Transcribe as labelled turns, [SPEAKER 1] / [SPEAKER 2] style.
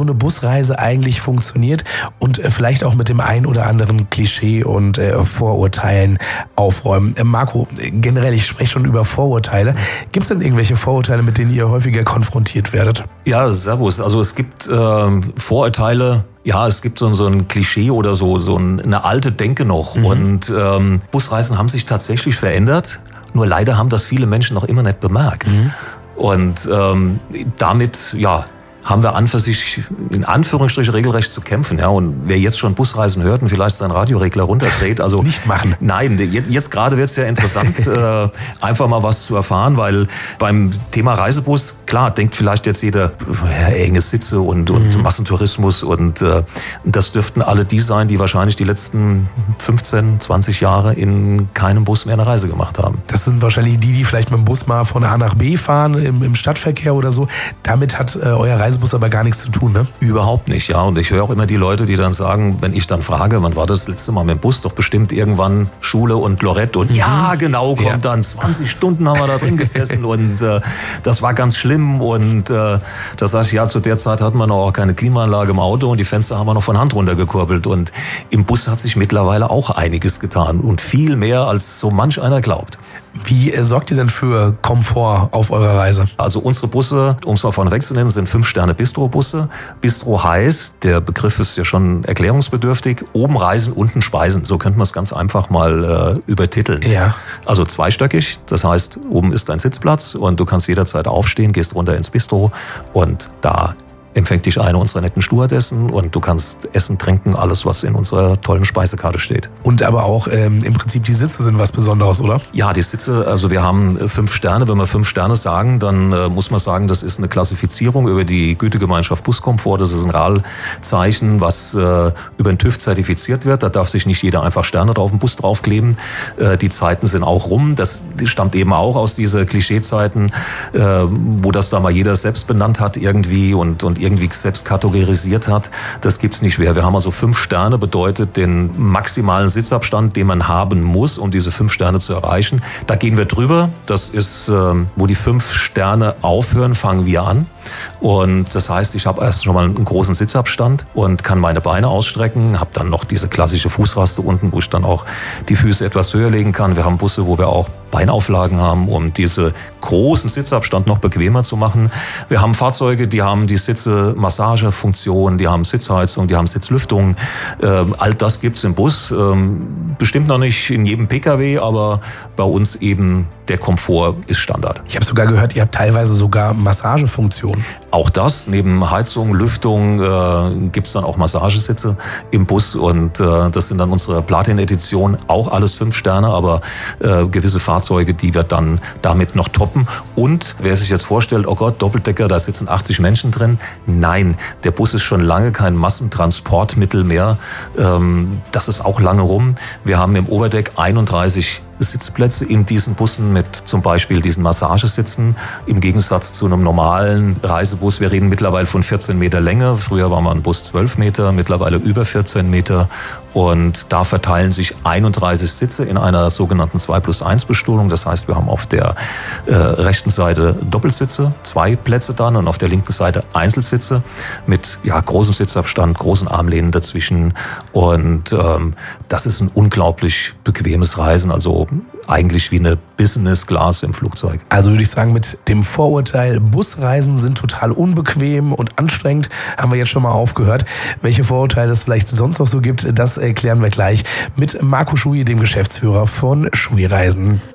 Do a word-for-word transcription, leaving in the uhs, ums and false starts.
[SPEAKER 1] so eine Busreise eigentlich funktioniert und vielleicht auch mit dem ein oder anderen Klischee und äh, Vorurteilen aufräumen. Äh, Marco, generell, ich spreche schon über Vorurteile. Gibt es denn irgendwelche Vorurteile, mit denen ihr häufiger konfrontiert werdet?
[SPEAKER 2] Ja, servus. Also es gibt äh, Vorurteile. Ja, es gibt so, so ein Klischee oder so, so eine alte Denke noch. Mhm. Und ähm, Busreisen haben sich tatsächlich verändert. Nur leider haben das viele Menschen noch immer nicht bemerkt. Mhm. Und ähm, damit, ja, haben wir an für sich in Anführungsstrichen regelrecht zu kämpfen. Ja, und wer jetzt schon Busreisen hört und vielleicht seinen Radioregler runterdreht, also
[SPEAKER 1] nicht machen.
[SPEAKER 2] Nein, jetzt, jetzt gerade wird es ja interessant, äh, einfach mal was zu erfahren, weil beim Thema Reisebus, klar, denkt vielleicht jetzt jeder, ja, enge Sitze und, und mhm. Massentourismus und äh, das dürften alle die sein, die wahrscheinlich die letzten fünfzehn, zwanzig Jahre in keinem Bus mehr eine Reise gemacht haben.
[SPEAKER 1] Das sind wahrscheinlich die, die vielleicht mit dem Bus mal von A nach B fahren, im, im Stadtverkehr oder so. Damit hat äh, euer Reisebus Bus aber gar nichts zu tun, ne?
[SPEAKER 2] Überhaupt nicht, ja. Und ich höre auch immer die Leute, die dann sagen, wenn ich dann frage, wann war das letzte Mal mit dem Bus? Doch bestimmt irgendwann Schule und Lorette. Und ja, genau, kommt ja. dann. zwanzig Stunden haben wir da drin gesessen und äh, das war ganz schlimm. Und äh, da sage ich, ja, zu der Zeit hatten wir noch auch keine Klimaanlage im Auto und die Fenster haben wir noch von Hand runtergekurbelt. Und im Bus hat sich mittlerweile auch einiges getan und viel mehr, als so manch einer glaubt.
[SPEAKER 1] Wie äh, sorgt ihr denn für Komfort auf eurer Reise?
[SPEAKER 2] Also unsere Busse, um es mal vorneweg zu nennen, sind fünf Sterne Bistro-Busse. Bistro heißt, der Begriff ist ja schon erklärungsbedürftig, oben reisen, unten speisen. So könnte man es ganz einfach mal äh, übertiteln.
[SPEAKER 1] Ja.
[SPEAKER 2] Also zweistöckig, das heißt, oben ist dein Sitzplatz und du kannst jederzeit aufstehen, gehst runter ins Bistro und da empfängt dich eine unserer netten Stewardessen und du kannst essen, trinken, alles, was in unserer tollen Speisekarte steht.
[SPEAKER 1] Und aber auch ähm, im Prinzip die Sitze sind was Besonderes, oder?
[SPEAKER 2] Ja, die Sitze, also wir haben fünf Sterne. Wenn wir fünf Sterne sagen, dann äh, muss man sagen, das ist eine Klassifizierung über die Gütegemeinschaft Buskomfort. Das ist ein RAL-Zeichen, was äh, über den TÜV zertifiziert wird. Da darf sich nicht jeder einfach Sterne drauf den Bus draufkleben. Äh, die Zeiten sind auch rum. Das stammt eben auch aus dieser Klischeezeiten, äh, wo das da mal jeder selbst benannt hat irgendwie und, und irgendwie selbst kategorisiert hat. Das gibt's nicht mehr. Wir haben also fünf Sterne, bedeutet den maximalen Sitzabstand, den man haben muss, um diese fünf Sterne zu erreichen. Da gehen wir drüber. Das ist, wo die fünf Sterne aufhören, fangen wir an. Und das heißt, ich habe erst schon mal einen großen Sitzabstand und kann meine Beine ausstrecken, habe dann noch diese klassische Fußraste unten, wo ich dann auch die Füße etwas höher legen kann. Wir haben Busse, wo wir auch Beinauflagen haben, um diese großen Sitzabstand noch bequemer zu machen. Wir haben Fahrzeuge, die haben die Sitze Massagefunktion, die haben Sitzheizung, die haben Sitzlüftung. Ähm, all das gibt's im Bus. Ähm, bestimmt noch nicht in jedem Pkw, aber bei uns eben der Komfort ist Standard.
[SPEAKER 1] Ich habe sogar gehört, ihr habt teilweise sogar Massagefunktion.
[SPEAKER 2] Auch das, neben Heizung, Lüftung, äh, gibt's dann auch Massagesitze im Bus und äh, das sind dann unsere Platin-Edition, auch alles fünf Sterne, aber äh, gewisse Fahrzeuge, die wir dann damit noch toppen. Und wer sich jetzt vorstellt, oh Gott, Doppeldecker, da sitzen achtzig Menschen drin. Nein, der Bus ist schon lange kein Massentransportmittel mehr. Ähm, das ist auch lange rum. Wir haben im Oberdeck einunddreißig Sitzplätze in diesen Bussen mit zum Beispiel diesen Massagesitzen im Gegensatz zu einem normalen Reisebus. Wir reden mittlerweile von vierzehn Meter Länge. Früher war man ein Bus zwölf Meter, mittlerweile über vierzehn Meter. Und da verteilen sich einunddreißig Sitze in einer sogenannten zwei plus eins Bestuhlung. Das heißt, wir haben auf der äh, rechten Seite Doppelsitze, zwei Plätze dann, und auf der linken Seite Einzelsitze mit ja, großem Sitzabstand, großen Armlehnen dazwischen. Und ähm, das ist ein unglaublich bequemes Reisen. Also eigentlich wie eine Business Class im Flugzeug.
[SPEAKER 1] Also würde ich sagen, mit dem Vorurteil, Busreisen sind total unbequem und anstrengend, haben wir jetzt schon mal aufgehört. Welche Vorurteile es vielleicht sonst noch so gibt, das erklären wir gleich mit Marco Schui, dem Geschäftsführer von Schui Reisen.